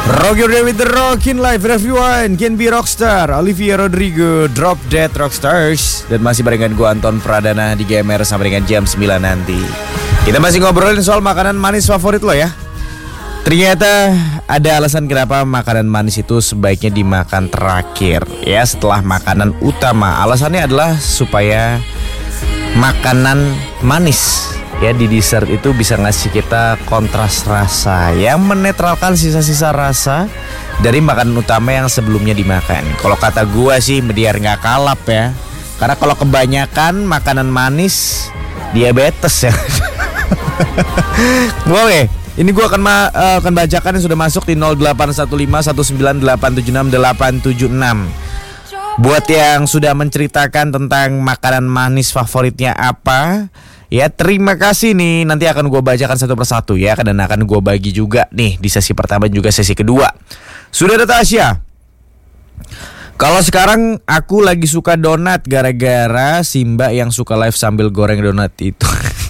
Rock your day with the Rockin' Life. Everyone can be rockstar. Olivia Rodrigo, Drop Dead Rockstars. Dan masih barengan gue Anton Pradana di GMR sampai dengan jam 9 nanti. Kita masih ngobrolin soal makanan manis favorit lo ya. Ternyata ada alasan kenapa makanan manis itu sebaiknya dimakan terakhir, ya, setelah makanan utama. Alasannya adalah supaya makanan manis, ya, di dessert itu bisa ngasih kita kontras rasa yang menetralkan sisa-sisa rasa dari makanan utama yang sebelumnya dimakan. Kalau kata gua sih biar nggak kalap ya, karena kalau kebanyakan makanan manis diabetes ya. Boleh. Ini gue akan bacakan yang sudah masuk di 081519876876. Buat yang sudah menceritakan tentang makanan manis favoritnya apa, ya terima kasih nih. Nanti akan gue bacakan satu persatu ya, dan akan gue bagi juga nih di sesi pertama juga sesi kedua. Sudah ada Tasya. Kalau sekarang aku lagi suka donat gara-gara si Mbak yang suka live sambil goreng donat itu.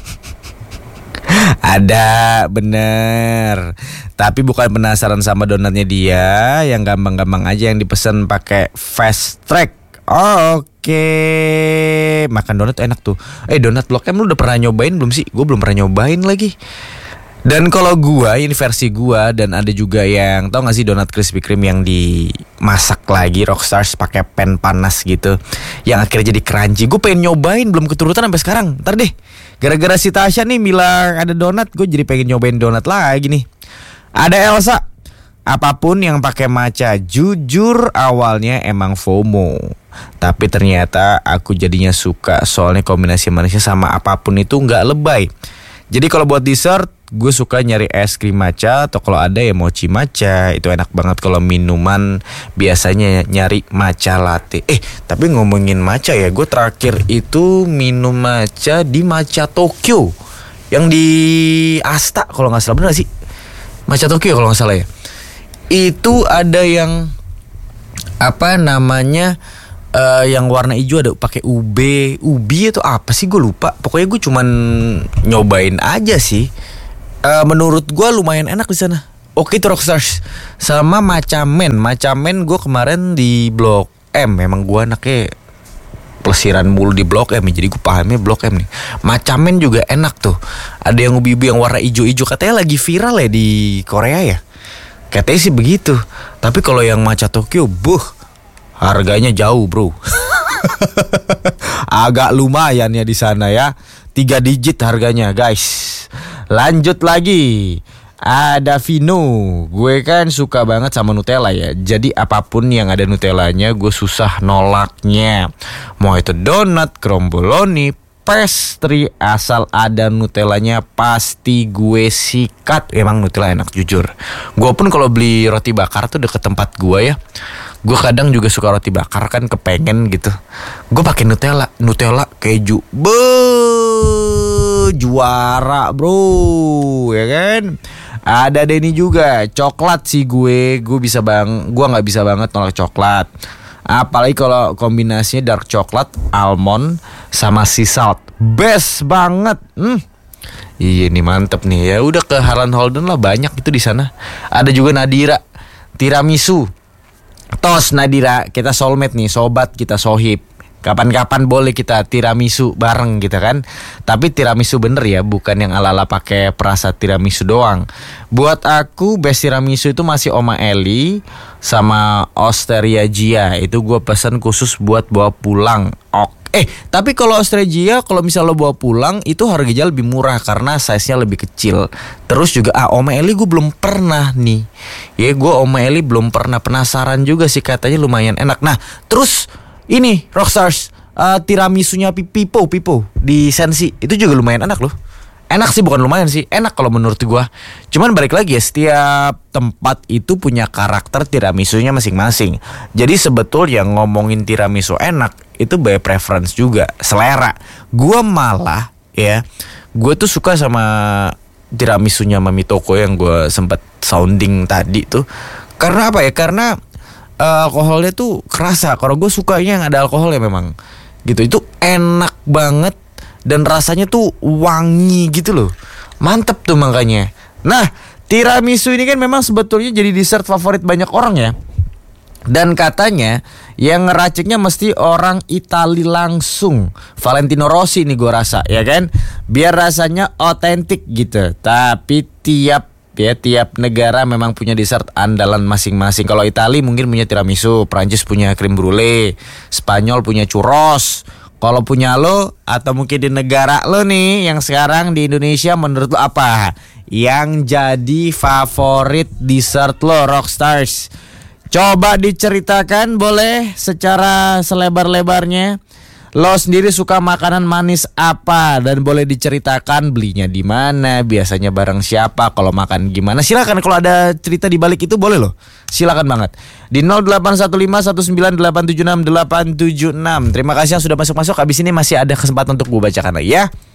Ada, bener. Tapi bukan penasaran sama donatnya dia, yang gampang-gampang aja yang dipesan pakai fast track. Oke. Makan donat enak tuh. Donat Blok M lu udah pernah nyobain belum sih? Gue belum pernah nyobain lagi. Dan kalau gua, ini versi gua, dan ada juga yang tau gak sih donat Krispy Kreme yang dimasak lagi Rockstars pakai pan panas gitu, yang akhirnya jadi crunchy. Gue pengen nyobain, belum keturutan sampai sekarang. Ntar deh, gara-gara si Tasya nih bilang ada donat, gue jadi pengen nyobain donat lagi nih. Ada Elsa. Apapun yang pakai matcha, jujur awalnya emang FOMO, tapi ternyata aku jadinya suka. Soalnya kombinasi manisnya sama apapun itu nggak lebay. Jadi kalau buat dessert, gue suka nyari es krim matcha, atau kalau ada ya mochi matcha. Itu enak banget. Kalau minuman biasanya nyari matcha latte. Tapi ngomongin matcha ya, gue terakhir itu minum matcha di Matcha Tokyo, yang di Asta kalau nggak salah. Bener gak sih? Matcha Tokyo kalau nggak salah ya. Itu ada yang apa namanya, yang warna hijau, ada pakai ubi atau apa sih, gue lupa. Pokoknya gue cuman nyobain aja sih. Menurut gue lumayan enak di sana. Oke, itu Rockstars. Sama Matcha Men gue kemarin di Blok M. Memang gue anaknya pelesiran mulu di Blok M, jadi gue pahamnya Blok M nih. Matcha Men juga enak tuh. Ada yang ubi-ubi yang warna hijau-hijau, katanya lagi viral ya di Korea ya. Katanya sih begitu. Tapi kalau yang Matcha Tokyo, harganya jauh bro. Agak lumayan ya di sana ya. 3 digit harganya guys. Lanjut lagi. Ada Vino. Gue kan suka banget sama Nutella ya. Jadi apapun yang ada Nutellanya gue susah nolaknya. Mau itu donat, kromboloni, pastry, asal ada Nutellanya pasti gue sikat. Emang Nutella enak jujur. Gue pun kalau beli roti bakar tuh deket tempat gue ya, gue kadang juga suka roti bakar kan, kepengen gitu. Gue pakai Nutella keju. Juara bro, ya kan? Ada Denny juga, coklat sih gue nggak bisa banget nolak coklat. Apalagi kalau kombinasinya dark coklat, almond sama sea salt, best banget. Iya nih mantep nih ya. Udah ke Harlan Holden lah, banyak itu di sana. Ada juga Nadira, tiramisu. Tos Nadira, kita soulmate nih, sobat kita sohib. Kapan-kapan boleh kita tiramisu bareng gitu kan. Tapi tiramisu bener ya, bukan yang ala-ala pakai perasa tiramisu doang. Buat aku best tiramisu itu masih Oma Eli sama Osteria Gia. Itu gue pesen khusus buat bawa pulang. Tapi kalau Osteria Gia, kalau misal lo bawa pulang, itu harganya lebih murah karena size-nya lebih kecil. Terus juga Oma Eli gue belum pernah nih. Ya gue Oma Eli belum pernah, penasaran juga sih, katanya lumayan enak. Nah terus ini Rockstars, tiramisunya Pipo di Sensi itu juga lumayan enak loh. Enak sih, bukan lumayan sih, enak kalau menurut gua. Cuman balik lagi ya, setiap tempat itu punya karakter tiramisunya masing-masing. Jadi sebetulnya ngomongin tiramisu enak itu by preference juga, selera. Gua malah ya, gua tuh suka sama tiramisunya Mami Toko yang gua sempat sounding tadi tuh. Karena apa ya? Karena alkoholnya tuh kerasa. Kalau gue sukanya yang ada alkoholnya memang gitu. Itu enak banget dan rasanya tuh wangi gitu loh. Mantep tuh makanya. Nah Tiramisu ini kan memang sebetulnya jadi dessert favorit banyak orang ya. Dan katanya yang ngeraciknya mesti orang Itali langsung. Valentino Rossi nih gue rasa, ya kan? Biar rasanya otentik gitu. Tapi tiap negara memang punya dessert andalan masing-masing. Kalau Itali mungkin punya tiramisu, Prancis punya creme brulee, Spanyol punya churros. Kalau punya lo atau mungkin di negara lo nih yang sekarang di Indonesia, menurut lo apa yang jadi favorit dessert lo, Rockstars? Coba diceritakan boleh secara selebar-lebarnya. Lo sendiri suka makanan manis apa? Dan boleh diceritakan belinya di mana, biasanya bareng siapa, kalau makan gimana. Silakan, kalau ada cerita di balik itu boleh loh. Silakan banget. Di 081519876876. Terima kasih yang sudah masuk-masuk. Habis ini masih ada kesempatan untuk gue bacakan lagi ya.